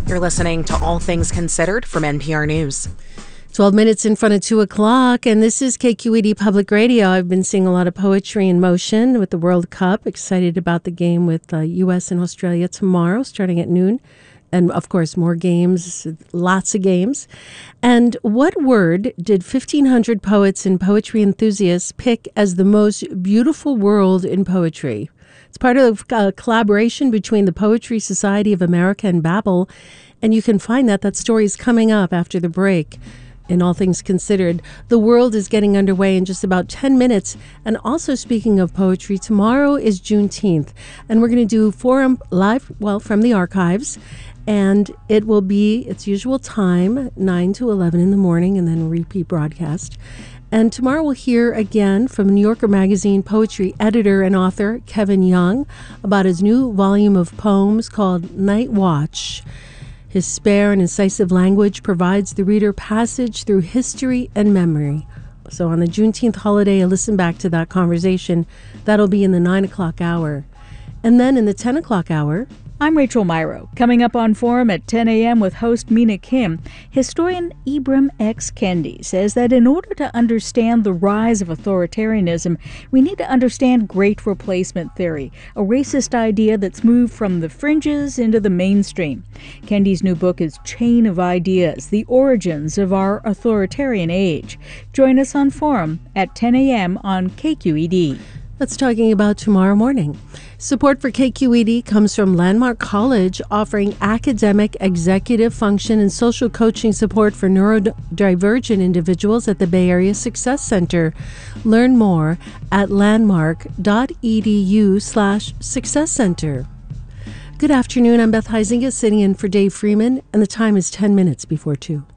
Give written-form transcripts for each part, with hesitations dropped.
You're listening to All Things Considered from NPR News. 12 minutes in front of 2 o'clock, and this is KQED Public Radio. I've been seeing a lot of poetry in motion with the World Cup. Excited about the game with U.S. and Australia tomorrow, starting at noon. And, of course, more games, lots of games. And what word did 1,500 poets and poetry enthusiasts pick as the most beautiful world in poetry? It's part of a collaboration between the Poetry Society of America and Babbel. And you can find that story is coming up after the break. In All Things Considered, the world is getting underway in just about 10 minutes. And also, speaking of poetry, tomorrow is Juneteenth. And we're going to do Forum live, from the archives. And it will be its usual time, 9 to 11 in the morning, and then repeat broadcast. And tomorrow we'll hear again from New Yorker Magazine poetry editor and author Kevin Young about his new volume of poems called Night Watch. His spare and incisive language provides the reader passage through history and memory. So on the Juneteenth holiday, I listen back to that conversation. That'll be in the 9 o'clock hour. And then in the 10 o'clock hour, I'm Rachel Myrow. Coming up on Forum at 10 a.m. with host Mina Kim, historian Ibram X. Kendi says that in order to understand the rise of authoritarianism, we need to understand Great Replacement theory, a racist idea that's moved from the fringes into the mainstream. Kendi's new book is Chain of Ideas, The Origins of Our Authoritarian Age. Join us on Forum at 10 a.m. on KQED. That's talking about tomorrow morning. Support for KQED comes from Landmark College, offering academic, executive function, and social coaching support for neurodivergent individuals at the Bay Area Success Center. Learn more at landmark.edu/success center. Good afternoon. I'm Beth Huizinga, sitting in for Dave Freeman, and the time is 10 minutes before 2.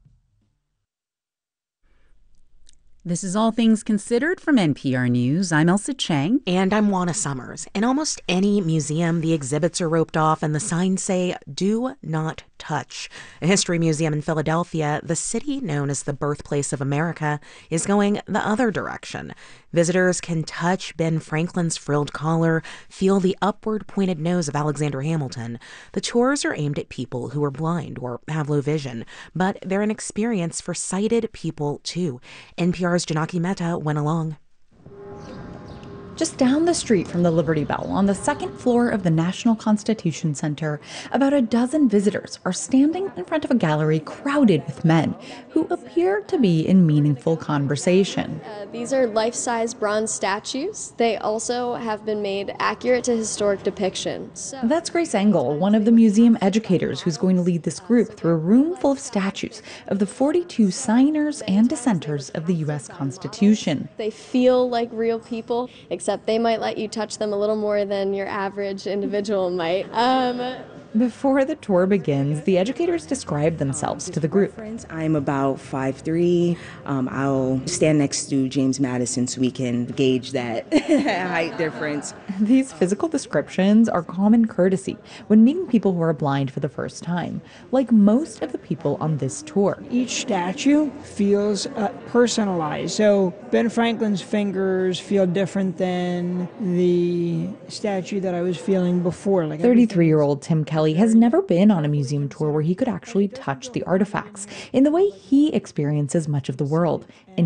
This is All Things Considered from NPR News. I'm Elsa Chang. And I'm Juana Summers. In almost any museum, the exhibits are roped off and the signs say, "Do not touch." A history museum in Philadelphia, the city known as the birthplace of America, is going the other direction. Visitors can touch Ben Franklin's frilled collar, feel the upward pointed nose of Alexander Hamilton. The tours are aimed at people who are blind or have low vision, but they're an experience for sighted people too. NPR's Janaki Mehta went along. Just down the street from the Liberty Bell, on the second floor of the National Constitution Center, about a dozen visitors are standing in front of a gallery crowded with men who appear to be in meaningful conversation. These are life-size bronze statues. They also have been made accurate to historic depiction. That's Grace Engel, one of the museum educators who's going to lead this group through a room full of statues of the 42 signers and dissenters of the U.S. Constitution. They feel like real people, except they might let you touch them a little more than your average individual might. Before the tour begins, the educators describe themselves to the group. I'm about 5'3". I'll stand next to James Madison so we can gauge that height difference. These physical descriptions are common courtesy when meeting people who are blind for the first time, like most of the people on this tour. Each statue feels personalized. So Ben Franklin's fingers feel different than the statue that I was feeling before. 33-year-old Tim Kelly has never been on a museum tour where he could actually touch the artifacts in the way he experiences much of the world.